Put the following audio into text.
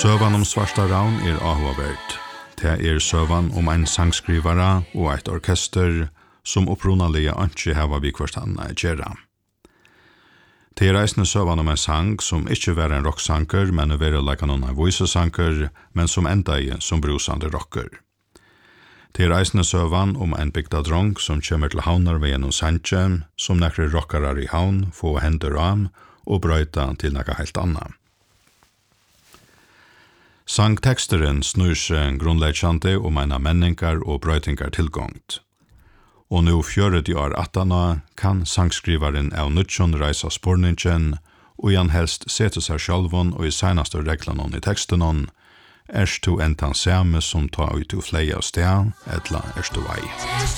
Søvan om Svarta Ravn avhugavert. Det søvan om en sangskrivare og et orkester som opprunalige ikke hava vi hverstanna gjera. Det reisende søvan om en sang som ikke var en rocksanker, men var like noen voicesanker, men som enda i som brusande rocker. Det reisende søvan om en bygda drong som kommer til havnar ved gjennom sanje, som nekre rockarar i havn, få hender av og brøyta til nekka helt anna. Sangteksteren snur seg grunnleggjande om en menningar og brøytingar tilgångt. Og nå 40 år 18 kan sangskrivaren av nødtjon reisa sporningen, og han helst sette seg sjálvon og i senaste reglanon i tekstenon, erst to entan same som ta ut u fleia sted, etla erst du vei.